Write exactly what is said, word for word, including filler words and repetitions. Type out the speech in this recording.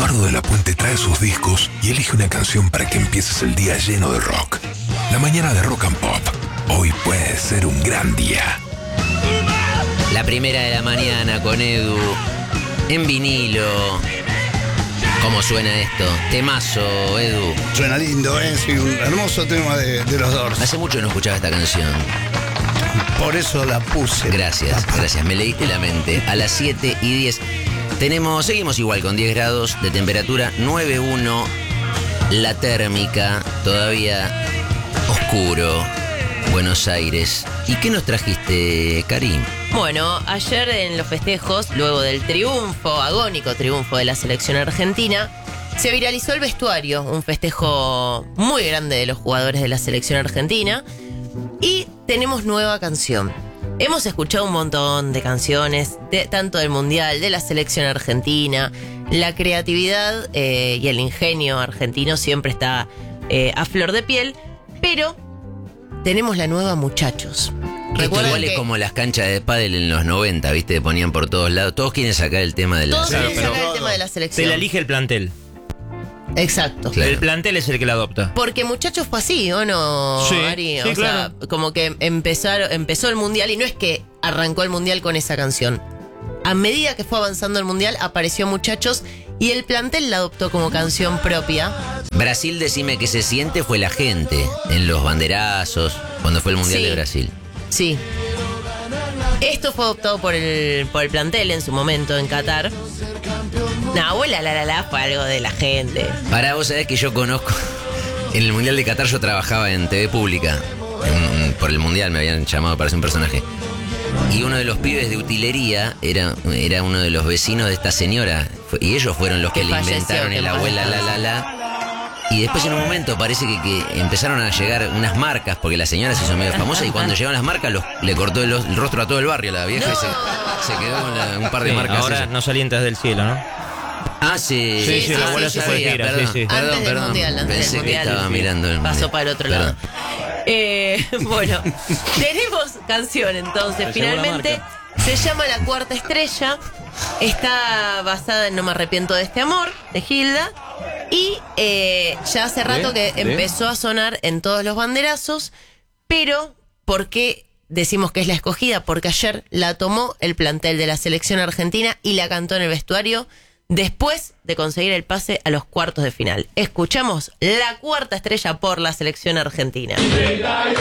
Eduardo de la Puente trae sus discos y elige una canción para que empieces el día lleno de rock. La mañana de Rock and Pop. Hoy puede ser un gran día. La primera de la mañana con Edu, en vinilo. ¿Cómo suena esto? Temazo, Edu. Suena lindo, ¿eh? Sí, un hermoso tema de, de los Doors. Hace mucho no escuchaba esta canción. Por eso la puse. Gracias, gracias. Me leíste la mente. A las siete y diez tenemos, seguimos igual con diez grados de temperatura, nueve uno la térmica, todavía oscuro, Buenos Aires. ¿Y qué nos trajiste, Karim? Bueno, ayer en los festejos, luego del triunfo, agónico triunfo de la selección argentina, se viralizó el vestuario, un festejo muy grande de los jugadores de la selección argentina, y tenemos nueva canción. Hemos escuchado un montón de canciones, de, tanto del Mundial, de la selección argentina. La creatividad eh, y el ingenio argentino siempre está eh, a flor de piel, pero tenemos la nueva, muchachos. Recuerden igual que es como las canchas de pádel en los noventa, ¿viste? Ponían por todos lados. Todos quieren sacar el tema de la todos quieren selección. sacar el tema de la selección. Se la elige el plantel. Exacto. Claro. El plantel es el que la adopta. Porque muchachos fue así, ¿o no, Sí, Ari? sí, o claro. sea, como que empezaron, empezó el Mundial y no es que arrancó el Mundial con esa canción. A medida que fue avanzando el Mundial, apareció Muchachos y el plantel la adoptó como canción propia. Brasil, decime que se siente, fue la gente en los banderazos, cuando fue el Mundial Sí. de Brasil. Sí. Esto fue adoptado por el, por el plantel en su momento en Qatar. No, abuela, la la la fue algo de la gente. Para vos sabés que yo conozco, en el Mundial de Qatar yo trabajaba en T V Pública, en- por el Mundial me habían llamado para ser un personaje. Y uno de los pibes de utilería era, era uno de los vecinos de esta señora. Fue- y ellos fueron los que, Que le falleció, inventaron que el en paz abuela la la la. Y después en un momento parece que, que empezaron a llegar unas marcas, porque la señora se hizo medio famosa y cuando llegaron las marcas los- le cortó el, el rostro a todo el barrio, la vieja, y se, se quedó con la- un par de Sí, marcas. ahora esas. nos alientas del cielo, ¿no? Ah, sí. Sí, sí, la abuela sí, se fue sí, de gira, perdón, sí, sí. perdón, Antes del perdón. Mundial, antes Pensé del que Mundial. estaba mirando el Pasó Mundial. para el otro Perdón. lado. Eh, bueno, tenemos canción entonces. Llegó la Finalmente se llama La Cuarta Estrella. Está basada en No me arrepiento de este amor, de Hilda. Y eh, ya hace rato que bien. empezó a sonar en todos los banderazos. Pero, ¿por qué decimos que es la escogida? Porque ayer la tomó el plantel de la selección argentina y la cantó en el vestuario después de conseguir el pase a los cuartos de final. Escuchamos La Cuarta Estrella por la selección argentina.